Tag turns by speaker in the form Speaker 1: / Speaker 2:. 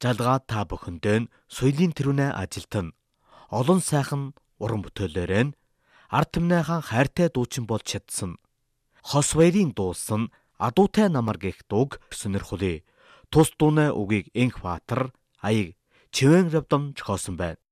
Speaker 1: Жалгаа та бүхэндээ соёлын тэрүүнэ ажилтан олон сайхан уран бүтээлээрээ ард түмнийхэн хайртай дуучин болж чадсан. Хос баярын дуулсан адуутай намар гэх дууг сонирхолъё. Тус дууны үгийг Энх Баатар аяг Чивэн Равдан зохиосон байна.